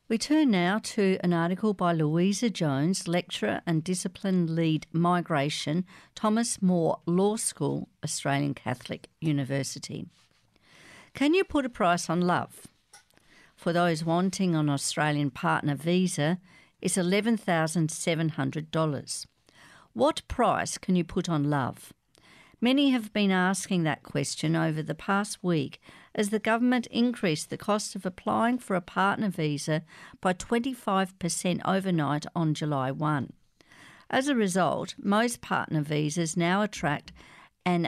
We turn now to an article by Louisa Jones, lecturer and discipline lead migration, Thomas More Law School, Australian Catholic University. Can you put a price on love? For those wanting an Australian partner visa, it's $11,700. What price can you put on love? Many have been asking that question over the past week as the government increased the cost of applying for a partner visa by 25% overnight on July 1. As a result, most partner visas now attract an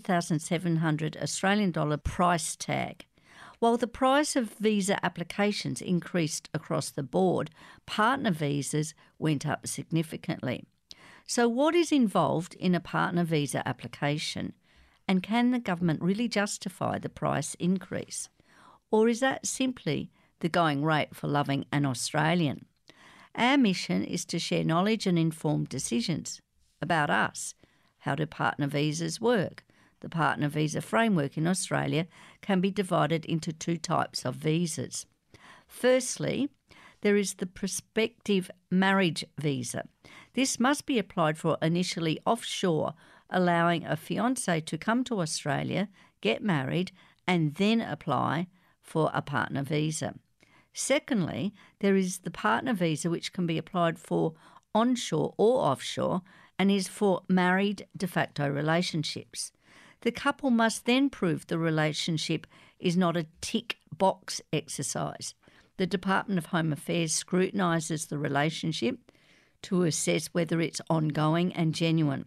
$11,700 Australian dollar price tag. While the price of visa applications increased across the board, partner visas went up significantly. So what is involved in a partner visa application? And can the government really justify the price increase? Or is that simply the going rate for loving an Australian? Our mission is to share knowledge and informed decisions about us. How do partner visas work? The partner visa framework in Australia can be divided into two types of visas. Firstly, there is the prospective marriage visa. This must be applied for initially offshore, allowing a fiancé to come to Australia, get married, and then apply for a partner visa. Secondly, there is the partner visa, which can be applied for onshore or offshore and is for married de facto relationships. The couple must then prove the relationship is not a tick box exercise. The Department of Home Affairs scrutinises the relationship to assess whether it's ongoing and genuine.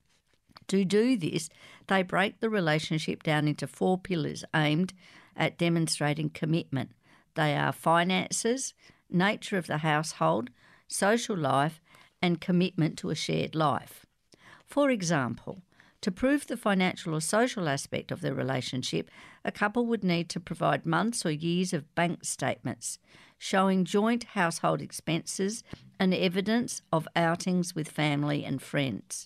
To do this, they break the relationship down into 4 pillars aimed at demonstrating commitment. They are finances, nature of the household, social life, and commitment to a shared life. For example, to prove the financial or social aspect of the relationship, a couple would need to provide months or years of bank statements showing joint household expenses and evidence of outings with family and friends.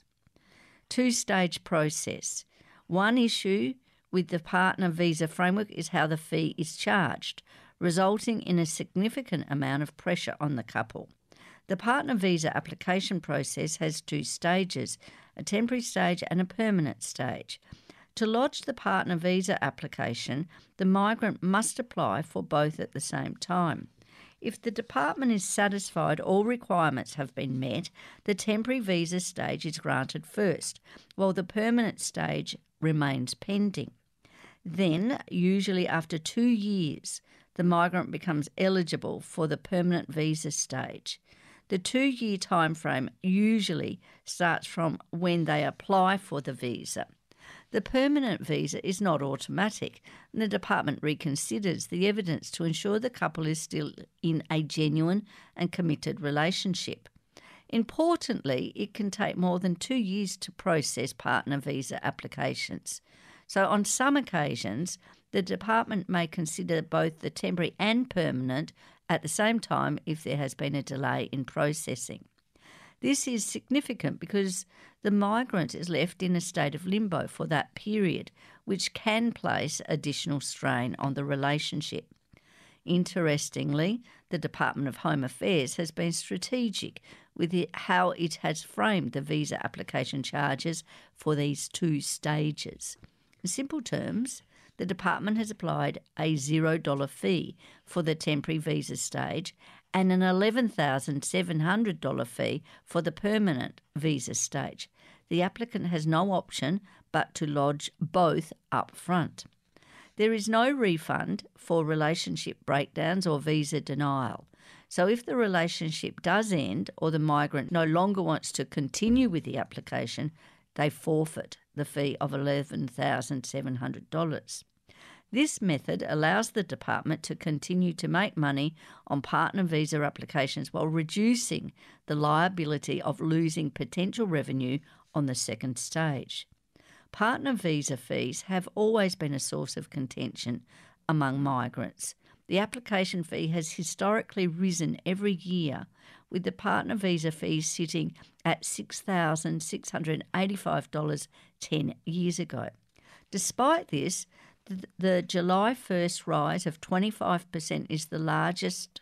2-stage process. One issue with the partner visa framework is how the fee is charged, resulting in a significant amount of pressure on the couple. The partner visa application process has 2 stages, a temporary stage and a permanent stage. To lodge the partner visa application, the migrant must apply for both at the same time. If the department is satisfied all requirements have been met, the temporary visa stage is granted first, while the permanent stage remains pending. Then, usually after 2 years, the migrant becomes eligible for the permanent visa stage. The 2-year time frame usually starts from when they apply for the visa. The permanent visa is not automatic, and the department reconsiders the evidence to ensure the couple is still in a genuine and committed relationship. Importantly, it can take more than 2 years to process partner visa applications. So on some occasions, the department may consider both the temporary and permanent at the same time if there has been a delay in processing. This is significant because the migrant is left in a state of limbo for that period, which can place additional strain on the relationship. Interestingly, the Department of Home Affairs has been strategic with how it has framed the visa application charges for these 2 stages. In simple terms, the department has applied a $0 fee for the temporary visa stage and an $11,700 fee for the permanent visa stage. The applicant has no option but to lodge both up front. There is no refund for relationship breakdowns or visa denial. So if the relationship does end or the migrant no longer wants to continue with the application, they forfeit the fee of $11,700. This method allows the department to continue to make money on partner visa applications while reducing the liability of losing potential revenue on the second stage. Partner visa fees have always been a source of contention among migrants. The application fee has historically risen every year, with the partner visa fees sitting at $6,685 10 years ago. Despite this, the July 1st rise of 25% is the largest